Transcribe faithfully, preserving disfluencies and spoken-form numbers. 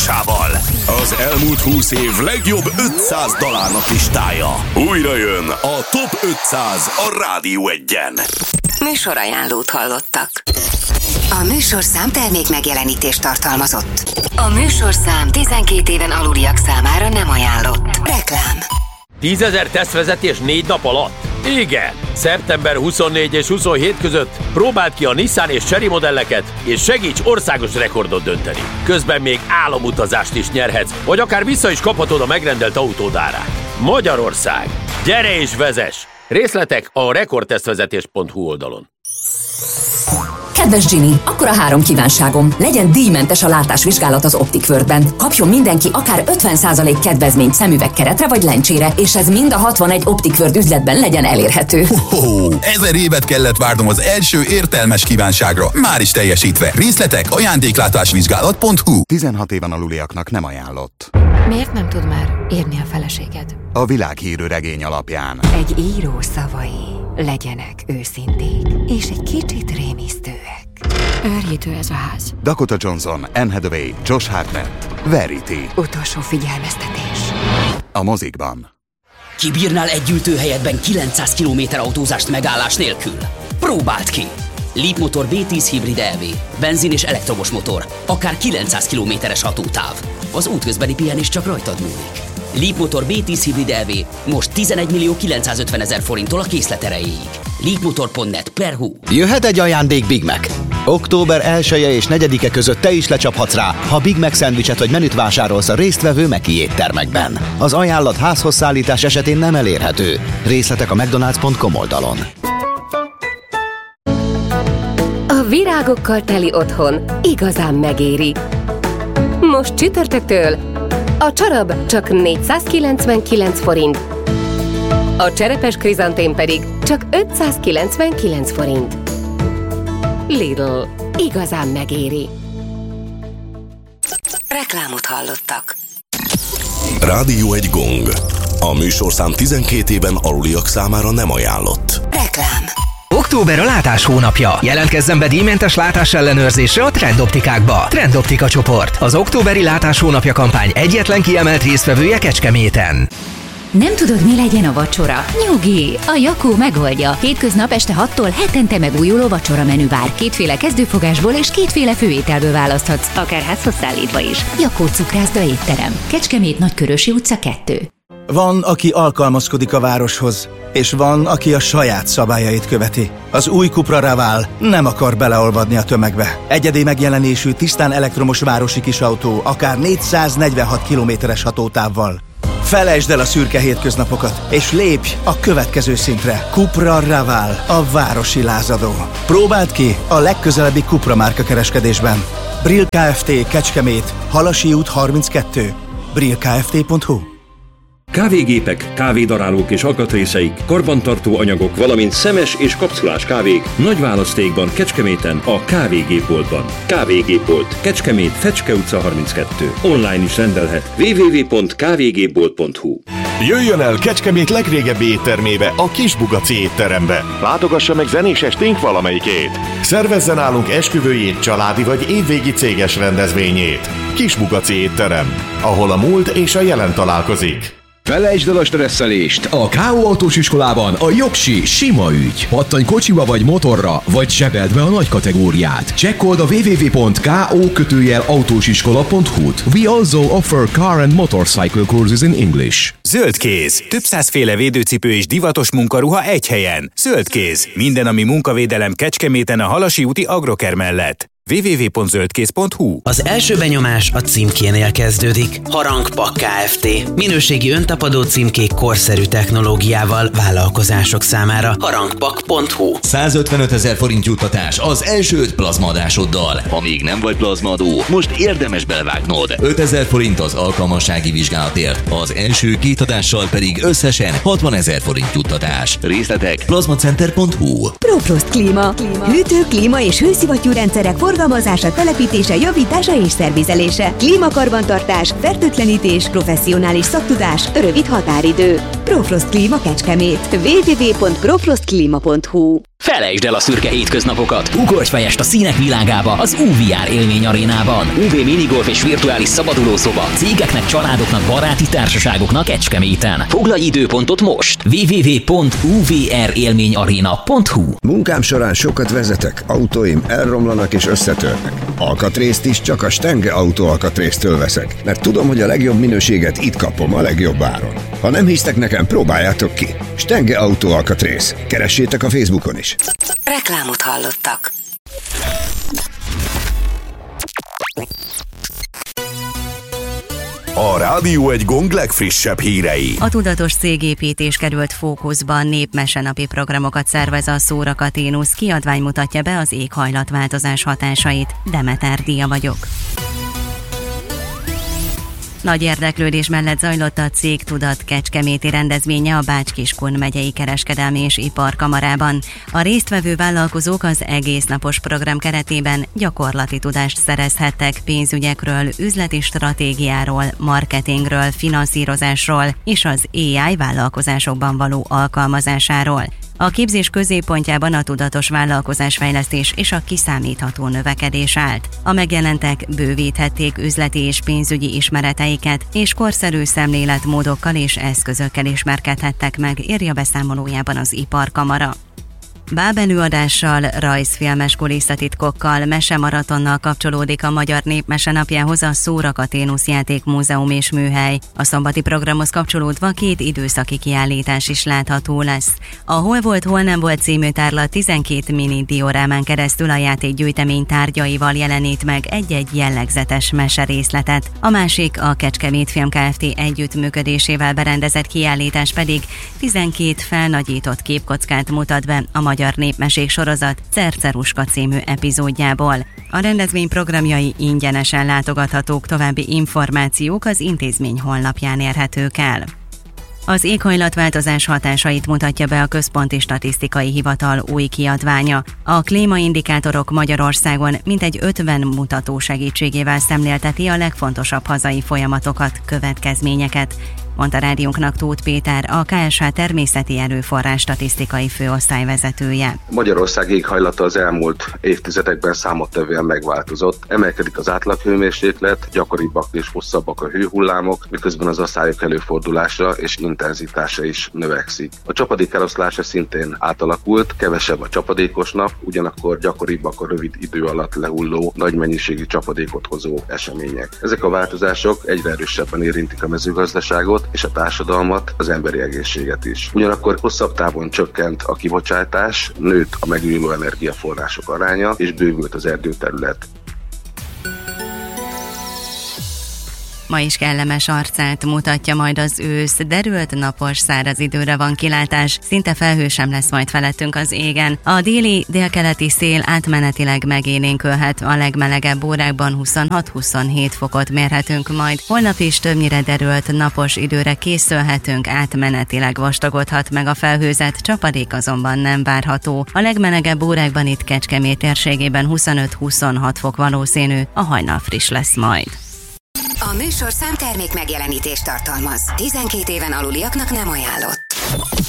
bemutásával. Az elmúlt húsz év legjobb ötszáz dalának listája. Újra jön a Top ötszáz a Rádió Egyen. Műsorajánlót hallottak. A műsorszám termék megjelenítést tartalmazott. A műsorszám tizenkét éven aluliak számára nem ajánlott. Reklám. tízezer tesztvezetés négy nap alatt? Igen! szeptember huszonnégy és huszonhét között próbáld ki a Nissan és Chery modelleket, és segíts országos rekordot dönteni. Közben még álomutazást is nyerhetsz, vagy akár vissza is kaphatod a megrendelt autód árát. Magyarország! Gyere és vezess! Részletek a rekordtesztvezetés pont hu oldalon. Kedves Ginny, akkor a három kívánságom. Legyen díjmentes a látásvizsgálat az Optic Worldben. Kapjon mindenki akár ötven százalék kedvezményt szemüvegkeretre vagy lencsére, és ez mind a hatvanegy Optic World üzletben legyen elérhető. Ho-ho, ezer évet kellett várnom az első értelmes kívánságra. Már is teljesítve. Részletek ajándéklátásvizsgálat pont hu. tizenhat éven aluliaknak nem ajánlott. Miért nem tud már írni a feleséged? A világhírű regény alapján. Egy író szavai legyenek őszinték, és egy kicsit rémisztőek. Őrjítő ez a ház. Dakota Johnson, Anne Hathaway, Josh Hartnett, Verity. Utolsó figyelmeztetés. A mozikban. Kibírnál egy ültőhelyetben kilencszáz kilométer autózást megállás nélkül? Próbáld ki! Leapmotor bé tíz hibrid é vé, benzin és elektromos motor, akár kilencszáz kilométeres hatótáv. Az útközbeni pihenés csak rajtad múlik. Leapmotor bé tíz hibrid é vé most tizenegy millió kilencszázötven ezer forinttól a készlet erejéig. leapmotor pont net per hu. Jöhet egy ajándék Big Mac. október elseje és negyedike között te is lecsaphatsz rá, ha Big Mac szendvicset vagy menüt vásárolsz a résztvevő Meki éttermekben. Az ajánlat házhoz szállítás esetén nem elérhető. Részletek a mcdonalds pont com oldalon. A virágokkal teli otthon igazán megéri. Most csütörtöktől a csarab csak négyszázkilencvenkilenc forint, a cserepes krizantém pedig csak ötszázkilencvenkilenc forint. Lidl. Igazán megéri. Reklámot hallottak. Rádió egy gong. A műsorszám tizenkét éven aluliak számára nem ajánlott. Reklám. Október a látás hónapja. Jelentkezzen be díjmentes látás ellenőrzésre a Trend Optikákba. Trend Optika csoport. Az októberi látás hónapja kampány egyetlen kiemelt résztvevője Kecskeméten. Nem tudod, mi legyen a vacsora? Nyugi! A Jakó megoldja. Hétköznap este hattól hetente megújuló vacsora menü vár. Kétféle kezdőfogásból és kétféle főételből választhatsz, akár házhoz szállítva is. Jakó cukrászda étterem. Kecskemét, Nagykörösi utca kettő. Van, aki alkalmazkodik a városhoz, és van, aki a saját szabályait követi. Az új Cupra Raval nem akar beleolvadni a tömegbe. Egyedi megjelenésű, tisztán elektromos városi kisautó, akár négyszáznegyvenhat kilométeres hatótávval. Felejtsd el a szürke hétköznapokat, és lépj a következő szintre. Cupra Raval, a városi lázadó. Próbáld ki a legközelebbi Cupra márka kereskedésben. Brill Kft. Kecskemét, Halasi út harminckettő. brill kft pont hu. Kávégépek, kávédarálók és alkatrészeik, karbantartó anyagok, valamint szemes és kapszulás kávék nagy választékban Kecskeméten a Kávégépboltban. Kávégépbolt, Kecskemét, Fecske utca harminckettő. Online is rendelhet. double-u double-u double-u pont kávégépbolt pont hu. Jöjjön el Kecskemét legrégebbi éttermébe, a Kis Bugaci étterembe. Látogassa meg zenés esténk valamelyikét. Szervezzen nálunk esküvőjét, családi vagy évvégi céges rendezvényét. Kis Bugaci étterem, ahol a múlt és a jelen találkozik. Felejtsd el a stresszelést! A ká o Autós iskolában a jogsi sima ügy. Pattanj kocsiba vagy motorra, vagy sebeld be a nagy kategóriát. Csekkold a double-u double-u double-u pont ko kötőjel autósiskola pont hu-t. We also offer car and motorcycle courses in English. Zöldkéz. Több százféle védőcipő és divatos munkaruha egy helyen. Zöldkéz. Minden, ami munkavédelem Kecskeméten a Halasi úti Agroker mellett. double-u double-u double-u pont zöldkéz pont hu. Az első benyomás a címkénél kezdődik. Harangpak Kft. Minőségi öntapadó címkék korszerű technológiával vállalkozások számára. harangpak pont hu. százötvenöt ezer forint juttatás az első öt plazmaadásoddal. Ha még nem vagy plazmaadó, most érdemes belevágnod. ötezer forint az alkalmassági vizsgálatért, az első két adással pedig összesen hatvanezer forint juttatás. Részletek plazmacenter pont hu. ProFrost Klíma. Hűtő, klíma és hőszivattyúrendszerek forgalmazása, telepítése, javítása és szervizelése. Klímakarbantartás, fertőtlenítés, professzionális szaktudás, rövid határidő. ProFrost Klíma Kecskemét. double-u double-u double-u pont profrost klíma pont hu. Felejtsd el a szürke hétköznapokat. Ugorj fejest a színek világába az u vé er élmény arénában. u vé minigolf és virtuális szabadulószoba cégeknek, családoknak, baráti társaságoknak Kecskeméten. Foglalj időpontot most. double-u double-u double-u pont u vé er élmény aréna pont hu. Munkám során sokat vezetek, autóim elromlanak és összetörnek. Alkatrészt is csak a Stenge Autó alkatrésztől veszek, mert tudom, hogy a legjobb minőséget itt kapom a legjobb áron. Ha nem hisztek nekem, próbáljátok ki. Stenge Autó alkatrész. Keressétek a Facebookon is. Reklámot hallottak. A Rádió egy gong legfrissebb hírei. A tudatos cégépítés került fókuszba, népmesenapi programokat szervez a Szóracaténusz, kiadvány mutatja be az éghajlatváltozás hatásait. Demeter Díja vagyok. Nagy érdeklődés mellett zajlott a Cégtudat kecskeméti rendezvénye a Bács-Kiskun megyei kereskedelmi és iparkamarában. A résztvevő vállalkozók az egésznapos program keretében gyakorlati tudást szerezhettek pénzügyekről, üzleti stratégiáról, marketingről, finanszírozásról és az á i vállalkozásokban való alkalmazásáról. A képzés középpontjában a tudatos vállalkozásfejlesztés és a kiszámítható növekedés állt. A megjelentek bővíthették üzleti és pénzügyi ismereteiket, és korszerű szemléletmódokkal és eszközökkel ismerkedhettek meg, írja beszámolójában az Iparkamara. Bábelőadással, rajzfilmes kulisszatitkokkal, mesemaratonnal kapcsolódik a Magyar Népmese napjához a Szóracaténusz Játékmúzeum és Műhely. A szombati programhoz kapcsolódva két időszaki kiállítás is látható lesz. A Hol volt, hol nem volt című tárlat tizenkét mini diorámán keresztül a játékgyűjtemény tárgyaival jelenít meg egy-egy jellegzetes meserészletet. A másik, a Kecskemét Film Kft. Együttműködésével berendezett kiállítás pedig tizenkét felnagyított képkockát mutat be a Magyar Népmesék sorozat Cerceruska című epizódjából. A rendezvény programjai ingyenesen látogathatók, további információk az intézmény honlapján érhetők el. Az éghajlatváltozás hatásait mutatja be a Központi Statisztikai Hivatal új kiadványa. A klímaindikátorok Magyarországon mintegy ötven mutató segítségével szemlélteti a legfontosabb hazai folyamatokat, következményeket, mondta rádiónknak Tóth Péter, a ká es há természeti erőforrás statisztikai főosztályvezetője. Magyarország éghajlata az elmúlt évtizedekben számottevően megváltozott. Emelkedik az átlaghőmérséklet, gyakoribbak és hosszabbak a hőhullámok, miközben az aszályok előfordulása és intenzitása is növekszik. A csapadék eloszlása szintén átalakult, kevesebb a csapadékos nap, ugyanakkor gyakoribbak a rövid idő alatt lehulló, nagy mennyiségű csapadékot hozó események. Ezek a változások egyre erősebben érintik a mezőgazdaságot és a társadalmat, az emberi egészséget is. Ugyanakkor hosszabb távon csökkent a kibocsátás, nőtt a megújuló energiaforrások aránya és bővült az erdőterület. Ma is kellemes arcát mutatja majd az ősz, derült, napos, száraz időre van kilátás, szinte felhő sem lesz majd felettünk az égen. A déli, délkeleti szél átmenetileg megélénkülhet, a legmelegebb órákban huszonhat-huszonhét fokot mérhetünk majd. Holnap is többnyire derült, napos időre készülhetünk, átmenetileg vastagodhat meg a felhőzet, csapadék azonban nem várható. A legmelegebb órákban itt Kecskemét térségében huszonöt-huszonhat fok valószínű, a hajnal friss lesz majd. A műsorszám termék megjelenítést tartalmaz. tizenkét éven aluliaknak nem ajánlott.